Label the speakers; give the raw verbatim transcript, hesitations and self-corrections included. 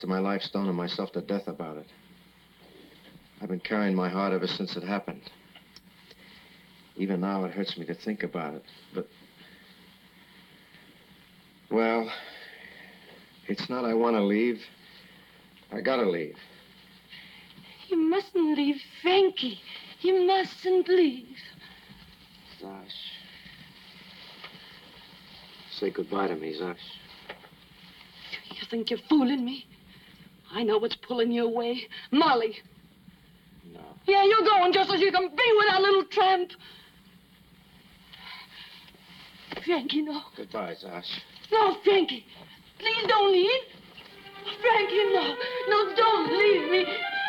Speaker 1: to my life, stoning myself to death about it. I've been carrying my heart ever since it happened. Even now, it hurts me to think about it, but... Well, it's not I want to leave. I gotta leave.
Speaker 2: You mustn't leave, Frankie. You mustn't leave.
Speaker 1: Zosh. Say goodbye to me, Zosh.
Speaker 2: You think you're fooling me? I know what's pulling you away. Molly.
Speaker 1: No.
Speaker 2: Yeah, you're going just so you can be with that little tramp. Frankie, no.
Speaker 1: Goodbye, Zosh.
Speaker 2: No, Frankie. Please don't leave. Frankie, no. No, don't leave me.